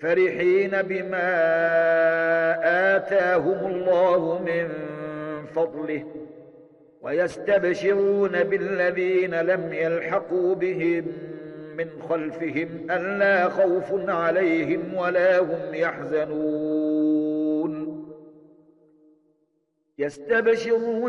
فرحين بما آتاهم الله من فضله ويستبشرون بالذين لم يلحقوا بهم من خلفهم ألا خوف عليهم ولا هم يحزنون يستبشرون